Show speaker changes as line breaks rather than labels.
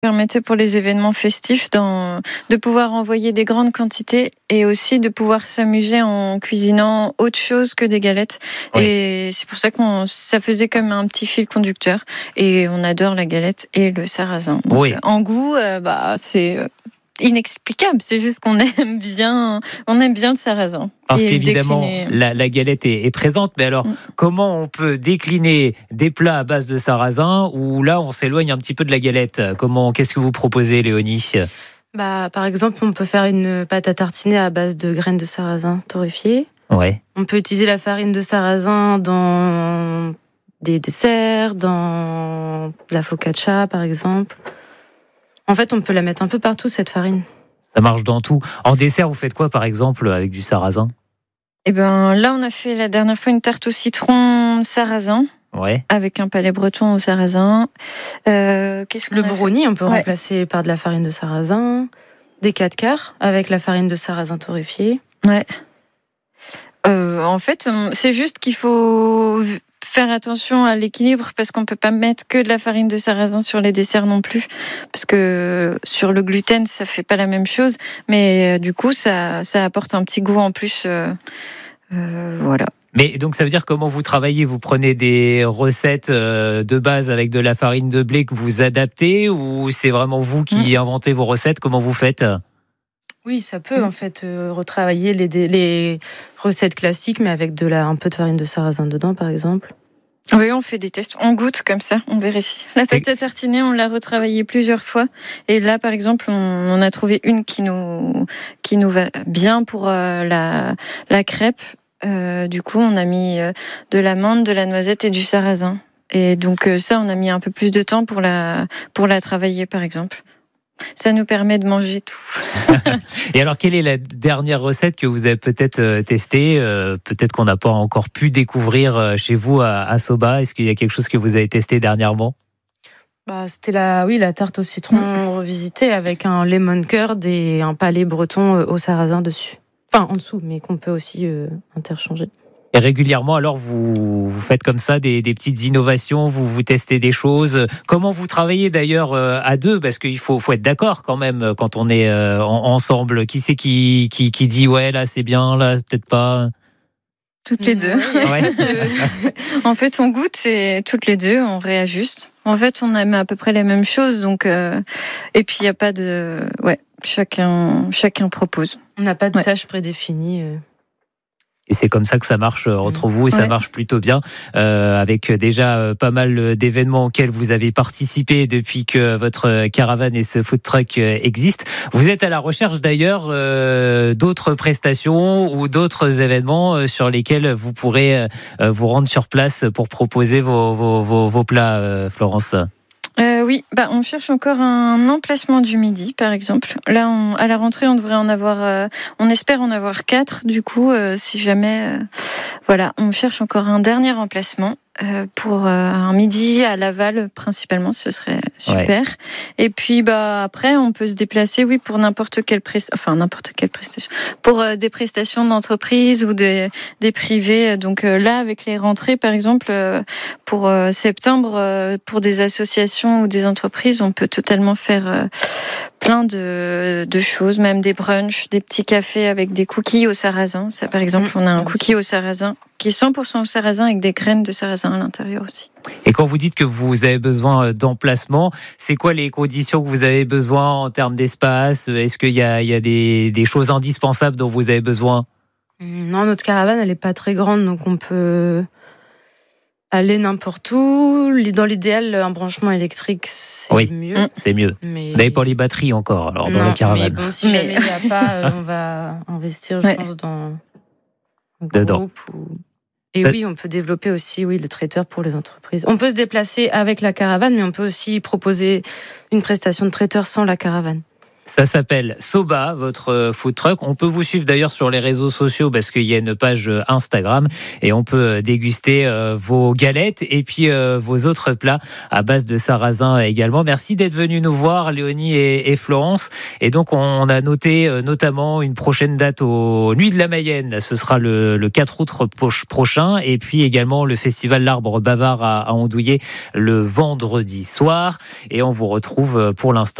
Permettait pour les événements festifs de pouvoir envoyer des grandes quantités et aussi de pouvoir s'amuser en cuisinant autre chose que des galettes. Oui. Et c'est pour ça que ça faisait comme un petit fil conducteur. Et on adore la galette et le sarrasin. Donc, oui. En goût, c'est inexplicable. C'est juste qu'on aime bien le sarrasin.
Parce qu'évidemment, la galette est présente, mais alors, comment on peut décliner des plats à base de sarrasin où là, on s'éloigne un petit peu de la galette? Qu'est-ce que vous proposez, Léonie?
Par exemple, on peut faire une pâte à tartiner à base de graines de sarrasin torréfiées.
Ouais.
On peut utiliser la farine de sarrasin dans des desserts, dans la focaccia, par exemple. En fait, on peut la mettre un peu partout, cette farine.
Ça marche dans tout. En dessert, vous faites quoi, par exemple, avec du sarrasin?
Là, on a fait la dernière fois une tarte au citron sarrasin.
Ouais.
Avec un palais breton au sarrasin.
Le brownie, on peut remplacer par de la farine de sarrasin. Des 4 quarts avec la farine de sarrasin torréfiée.
Ouais. En fait, c'est juste qu'il faut faire attention à l'équilibre parce qu'on peut pas mettre que de la farine de sarrasin sur les desserts non plus, parce que sur le gluten ça fait pas la même chose, mais du coup ça apporte un petit goût en plus, voilà.
Mais donc ça veut dire comment vous travaillez? Vous prenez des recettes de base avec de la farine de blé que vous adaptez, ou c'est vraiment vous qui inventez vos recettes? Comment vous faites?
Oui, ça peut en fait retravailler les recettes classiques, mais avec un peu de farine de sarrasin dedans, par exemple.
Oui, on fait des tests, on goûte comme ça, on vérifie. La pâte à tartiner, on l'a retravaillée plusieurs fois. Et là, par exemple, on a trouvé une qui nous va bien pour la crêpe. Du coup, on a mis de l'amande, de la noisette et du sarrasin. Et donc ça, on a mis un peu plus de temps pour la travailler, par exemple. Ça nous permet de manger tout.
Et alors, quelle est la dernière recette que vous avez peut-être testée, peut-être qu'on n'a pas encore pu découvrir chez vous à Soba? Est-ce qu'il y a quelque chose que vous avez testé dernièrement?
C'était la tarte au citron revisitée avec un lemon curd et un palais breton au sarrasin dessus. Enfin, en dessous, mais qu'on peut aussi interchanger.
Et régulièrement, alors, vous faites comme ça des petites innovations, vous testez des choses. Comment vous travaillez d'ailleurs à deux? Parce qu'il faut être d'accord quand même quand on est ensemble. Qui c'est qui dit ouais, là c'est bien, là peut-être pas?
Toutes les deux. Ouais. En fait, on goûte et toutes les deux, on réajuste. En fait, on aime à peu près les mêmes choses, donc et puis il y a pas de chacun propose.
On n'a pas de tâches prédéfinies.
Et c'est comme ça que ça marche entre vous, et ça marche plutôt bien, avec déjà pas mal d'événements auxquels vous avez participé depuis que votre caravane et ce food truck existent. Vous êtes à la recherche d'ailleurs d'autres prestations ou d'autres événements sur lesquels vous pourrez vous rendre sur place pour proposer vos plats, Florence.
Oui, on cherche encore un emplacement du midi, par exemple. Là, à la rentrée, on devrait en avoir. On espère en avoir 4. Du coup, si jamais, on cherche encore un dernier emplacement pour un midi à Laval, principalement, ce serait super. Ouais. Et puis, après, on peut se déplacer, pour n'importe quelle prestation, pour des prestations d'entreprise ou des privés. Donc là, avec les rentrées, par exemple, pour septembre, pour des associations ou des entreprises, on peut totalement faire plein de choses, même des brunchs, des petits cafés avec des cookies au sarrasin. Ça, par exemple, on a un cookie au sarrasin qui est 100% au sarrasin avec des graines de sarrasin à l'intérieur aussi.
Et quand vous dites que vous avez besoin d'emplacement, c'est quoi les conditions que vous avez besoin en termes d'espace? Est-ce qu'il y a des choses indispensables dont vous avez besoin?
Non, notre caravane, elle n'est pas très grande, donc on peut aller n'importe où. Dans l'idéal, un branchement électrique, c'est mieux.
C'est mieux. Mais... Vous n'avez pas les batteries encore, alors, dans la caravane.
Mais si jamais il n'y a pas, on va investir, je pense, dans un groupe. Et oui, on peut développer aussi le traiteur pour les entreprises. On peut se déplacer avec la caravane, mais on peut aussi proposer une prestation de traiteur sans la caravane.
Ça s'appelle Soba, votre food truck. On peut vous suivre d'ailleurs sur les réseaux sociaux parce qu'il y a une page Instagram et on peut déguster vos galettes et puis vos autres plats à base de sarrasin également. Merci d'être venus nous voir, Léonie et Florence. Et donc, on a noté notamment une prochaine date aux Nuits de la Mayenne. Ce sera le 4 août prochain. Et puis également le festival L'Arbre Bavard à Andouillé le vendredi soir. Et on vous retrouve pour l'instant